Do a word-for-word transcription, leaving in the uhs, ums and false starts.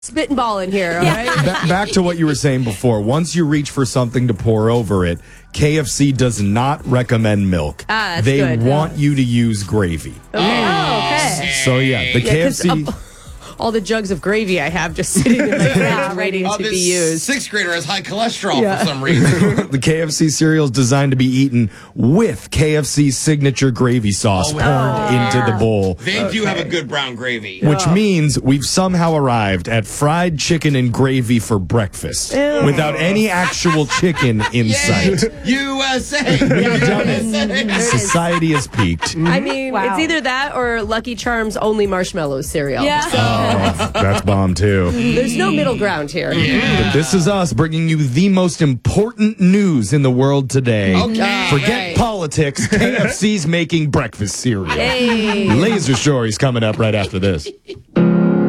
spitting ball in here, all right? Ba- back to what you were saying before. Once you reach for something to pour over it, K F C does not recommend milk. Ah, that's they good. want you to use gravy. Okay. Oh, okay. So, yeah, the Yeah, K F C... 'cause, uh, all the jugs of gravy I have just sitting in the fridge ready Oh, to this be used. sixth grader has high cholesterol Yeah. for some reason. The K F C cereal is designed to be eaten with K F C's signature gravy sauce Oh, poured yeah. into the bowl. They do have a good brown gravy. Which means we've somehow arrived at fried chicken and gravy for breakfast without any actual chicken in sight. U S A! We've done it. There is. Society has peaked. I mean, Wow. it's either that or Lucky Charms only marshmallow cereal. Yeah. Oh, that's bomb too. There's no middle ground here. But this is us bringing you the most important news in the world today. Okay. Forget Right. politics. K F C's making breakfast cereal. Hey. Laser Story's coming up right after this.